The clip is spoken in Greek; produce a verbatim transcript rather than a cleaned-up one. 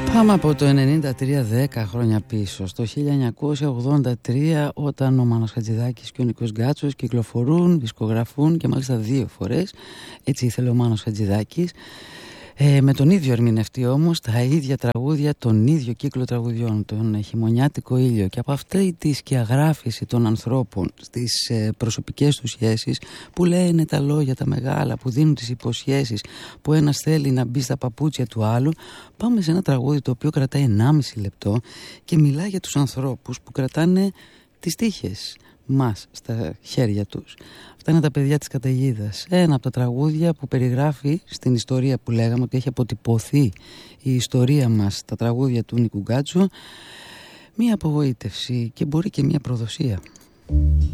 Πάμε από το ενενήντα τρία δέκα χρόνια πίσω, στο χίλια εννιακόσια ογδόντα τρία, όταν ο Μάνος Χατζηδάκης και ο Νίκος Γκάτσος κυκλοφορούν, δισκογραφούν και μάλιστα δύο φορές. Έτσι ήθελε ο Μάνος Χατζηδάκης. Ε, με τον ίδιο ερμηνευτή όμως, τα ίδια τραγούδια, τον ίδιο κύκλο τραγουδιών, τον χειμωνιάτικο ήλιο. Και από αυτή τη σκιαγράφηση των ανθρώπων στις ε, προσωπικές τους σχέσεις, που λένε τα λόγια τα μεγάλα, που δίνουν τις υποσχέσεις, που ένας θέλει να μπει στα παπούτσια του άλλου, πάμε σε ένα τραγούδι το οποίο κρατάει ενάμιση λεπτό και μιλά για τους ανθρώπους που κρατάνε τις τύχες μας στα χέρια τους. Αυτά είναι τα παιδιά της καταιγίδας. Ένα από τα τραγούδια που περιγράφει στην ιστορία που λέγαμε ότι έχει αποτυπωθεί η ιστορία μας, τα τραγούδια του Νίκου Γκάτσου, μία απογοήτευση και μπορεί και μία προδοσία.